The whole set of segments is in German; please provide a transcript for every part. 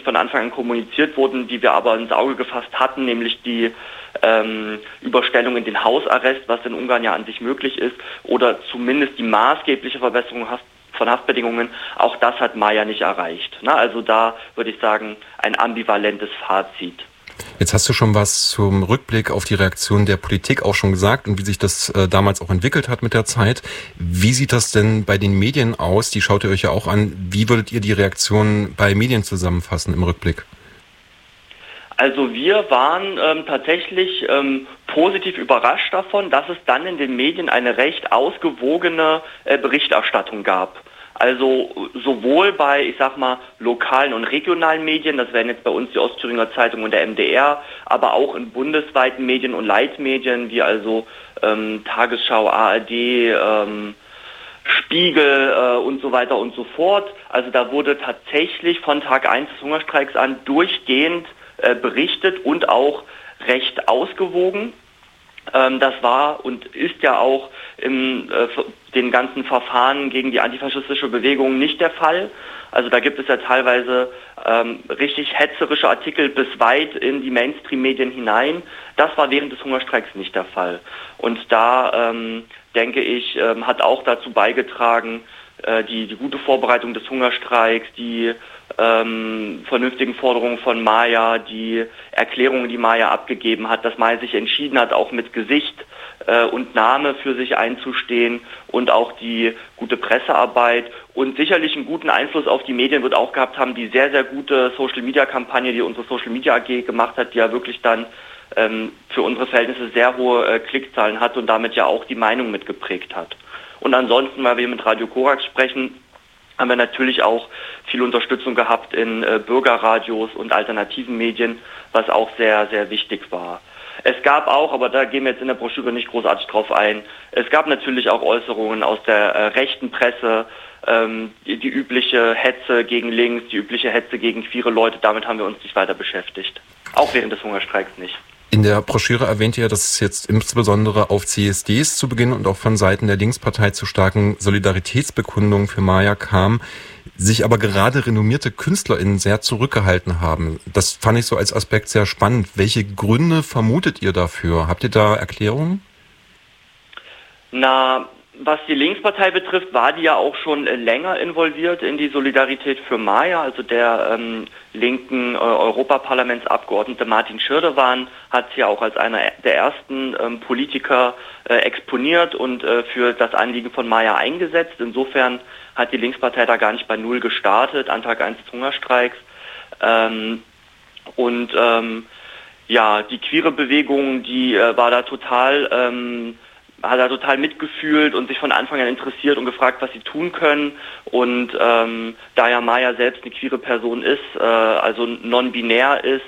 von Anfang an kommuniziert wurden, die wir aber ins Auge gefasst hatten, nämlich die Überstellung in den Hausarrest, was in Ungarn ja an sich möglich ist, oder zumindest die maßgebliche Verbesserung von Haftbedingungen, auch das hat Maja nicht erreicht. Also da würde ich sagen, ein ambivalentes Fazit. Jetzt hast du schon was zum Rückblick auf die Reaktion der Politik auch schon gesagt und wie sich das damals auch entwickelt hat mit der Zeit. Wie sieht das denn bei den Medien aus? Die schaut ihr euch ja auch an. Wie würdet ihr die Reaktion bei Medien zusammenfassen im Rückblick? Also wir waren tatsächlich positiv überrascht davon, dass es dann in den Medien eine recht ausgewogene Berichterstattung gab. Also sowohl bei, ich sag mal, lokalen und regionalen Medien, das wären jetzt bei uns die Ostthüringer Zeitung und der MDR, aber auch in bundesweiten Medien und Leitmedien wie also Tagesschau, ARD, Spiegel und so weiter und so fort. Also da wurde tatsächlich von Tag 1 des Hungerstreiks an durchgehend berichtet und auch recht ausgewogen. Das war und ist ja auch in den ganzen Verfahren gegen die antifaschistische Bewegung nicht der Fall. Also da gibt es ja teilweise richtig hetzerische Artikel bis weit in die Mainstream-Medien hinein. Das war während des Hungerstreiks nicht der Fall. Und da, denke ich, hat auch dazu beigetragen, die gute Vorbereitung des Hungerstreiks, die vernünftigen Forderungen von Maja, die Erklärungen, die Maja abgegeben hat, dass Maja sich entschieden hat, auch mit Gesicht und Name für sich einzustehen und auch die gute Pressearbeit und sicherlich einen guten Einfluss auf die Medien wird auch gehabt haben, die sehr, sehr gute Social-Media-Kampagne, die unsere Social-Media AG gemacht hat, die ja wirklich dann für unsere Verhältnisse sehr hohe Klickzahlen hat und damit ja auch die Meinung mitgeprägt hat. Und ansonsten, weil wir mit Radio Korax sprechen, haben wir natürlich auch viel Unterstützung gehabt in Bürgerradios und alternativen Medien, was auch sehr, sehr wichtig war. Es gab auch, aber da gehen wir jetzt in der Broschüre nicht großartig drauf ein, es gab natürlich auch Äußerungen aus der rechten Presse, die übliche Hetze gegen links, die übliche Hetze gegen queere Leute, damit haben wir uns nicht weiter beschäftigt. Auch während des Hungerstreiks nicht. In der Broschüre erwähnt ihr, dass es jetzt insbesondere auf CSDs zu Beginn und auch von Seiten der Linkspartei zu starken Solidaritätsbekundungen für Maja kam, sich aber gerade renommierte KünstlerInnen sehr zurückgehalten haben. Das fand ich so als Aspekt sehr spannend. Welche Gründe vermutet ihr dafür? Habt ihr da Erklärungen? Was die Linkspartei betrifft, war die ja auch schon länger involviert in die Solidarität für Maja. Also der linken Europaparlamentsabgeordnete Martin Schirdewan hat sie ja auch als einer der ersten Politiker exponiert und für das Anliegen von Maja eingesetzt. Insofern hat die Linkspartei da gar nicht bei Null gestartet, an Tag 1 des Hungerstreiks. Die queere Bewegung, die war da hat er total mitgefühlt und sich von Anfang an interessiert und gefragt, was sie tun können. Und da ja Maja selbst eine queere Person ist, also non-binär ist,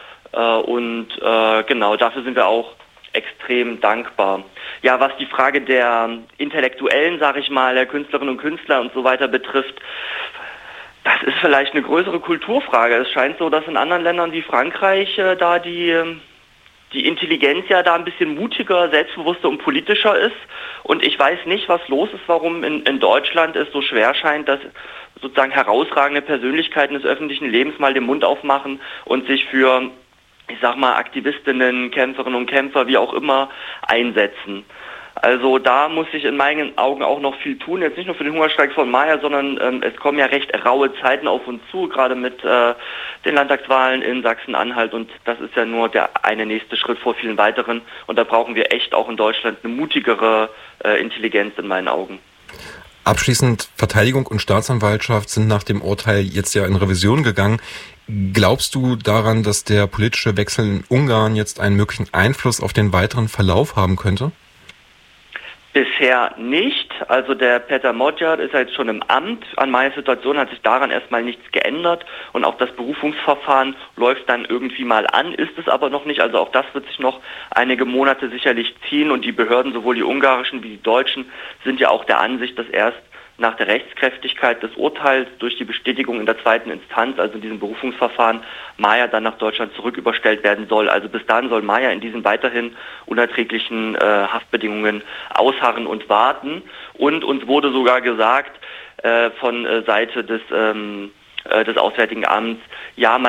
genau, dafür sind wir auch extrem dankbar. Ja, was die Frage der Intellektuellen, sag ich mal, der Künstlerinnen und Künstler und so weiter betrifft, das ist vielleicht eine größere Kulturfrage. Es scheint so, dass in anderen Ländern wie Frankreich da die Intelligenz ja da ein bisschen mutiger, selbstbewusster und politischer ist. Und ich weiß nicht, was los ist, warum in Deutschland es so schwer scheint, dass sozusagen herausragende Persönlichkeiten des öffentlichen Lebens mal den Mund aufmachen und sich für, ich sag mal, Aktivistinnen, Kämpferinnen und Kämpfer, wie auch immer, einsetzen. Also da muss sich in meinen Augen auch noch viel tun, jetzt nicht nur für den Hungerstreik von Maja, sondern es kommen ja recht raue Zeiten auf uns zu, gerade mit den Landtagswahlen in Sachsen-Anhalt und das ist ja nur der eine nächste Schritt vor vielen weiteren und da brauchen wir echt auch in Deutschland eine mutigere Intelligenz in meinen Augen. Abschließend, Verteidigung und Staatsanwaltschaft sind nach dem Urteil jetzt ja in Revision gegangen. Glaubst du daran, dass der politische Wechsel in Ungarn jetzt einen möglichen Einfluss auf den weiteren Verlauf haben könnte? Bisher nicht. Also der Peter Magyar ist ja jetzt schon im Amt. An meiner Situation hat sich daran erstmal nichts geändert und auch das Berufungsverfahren läuft dann irgendwie mal an, ist es aber noch nicht. Also auch das wird sich noch einige Monate sicherlich ziehen und die Behörden, sowohl die ungarischen wie die deutschen, sind ja auch der Ansicht, dass erst nach der Rechtskräftigkeit des Urteils durch die Bestätigung in der zweiten Instanz, also in diesem Berufungsverfahren, Maja dann nach Deutschland zurücküberstellt werden soll. Also bis dahin soll Maja in diesen weiterhin unerträglichen Haftbedingungen ausharren und warten. Und uns wurde sogar gesagt von Seite des Auswärtigen Amts, ja,